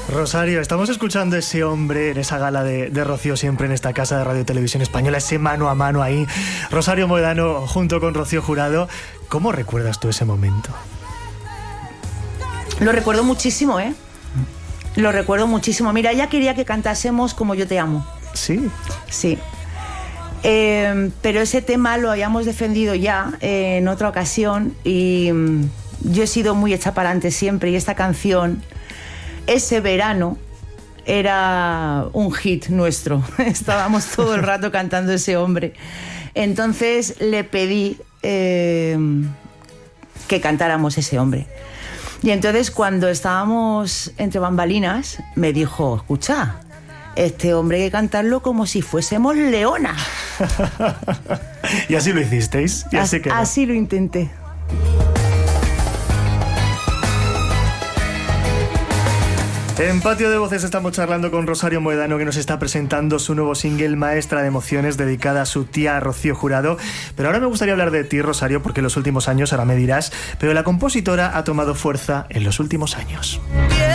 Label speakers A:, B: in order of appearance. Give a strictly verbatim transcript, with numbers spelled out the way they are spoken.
A: Rosario, estamos escuchando ese hombre en esa gala de, de Rocío Siempre en esta casa de Radio Televisión Española, ese mano a mano ahí, Rosario Moedano junto con Rocío Jurado. ¿Cómo recuerdas tú ese momento?
B: Lo recuerdo muchísimo, ¿eh? Lo recuerdo muchísimo. Mira, ella quería que cantásemos Como yo te amo.
A: ¿Sí?
B: Sí. Eh, pero ese tema lo habíamos defendido ya eh, en otra ocasión y mm, yo he sido muy hecha para adelante siempre, y esta canción, ese verano, era un hit nuestro. Estábamos todo el rato cantando ese hombre. Entonces le pedí eh, que cantáramos ese hombre. Y entonces cuando estábamos entre bambalinas me dijo, escucha, este hombre hay que cantarlo como si fuésemos Leona.
A: Y así lo hicisteis. Y así,
B: así, así lo intenté.
A: En Patio de Voces estamos charlando con Rosario Moedano, que nos está presentando su nuevo single Maestra de Emociones, dedicada a su tía Rocío Jurado. Pero ahora me gustaría hablar de ti, Rosario, porque en los últimos años, ahora me dirás, pero la compositora ha tomado fuerza en los últimos años.